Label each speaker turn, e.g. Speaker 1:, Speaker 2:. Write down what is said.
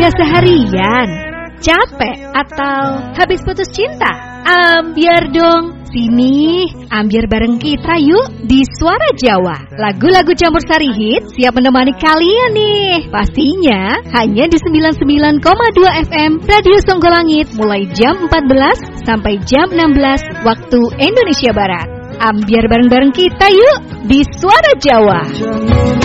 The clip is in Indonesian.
Speaker 1: Udah seharian capek atau habis putus cinta? Ambiar dong. Sini, ambiar bareng kita yuk di Suara Jawa. Lagu-lagu campur sari hit siap menemani kalian nih. Pastinya hanya di 99,2 FM Radio Songgolangit mulai jam 14 sampai jam 16 waktu Indonesia Barat. Ambiar bareng-bareng kita yuk di Suara Jawa.